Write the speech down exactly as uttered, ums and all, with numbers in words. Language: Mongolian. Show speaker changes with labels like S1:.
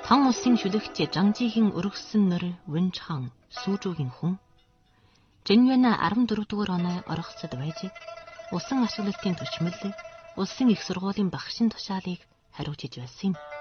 S1: Хан улсын шүлэгч Жамжигийн өргөсөн нөр Вэнж хаан Сүүжүүгийн хүн Жинвэнэ арван дөрөв дугаар оны оргоцод байж усан ашиглалтын төчмөл улсын их сургуулийн багшин тушаалыг хариуцж байсан юм.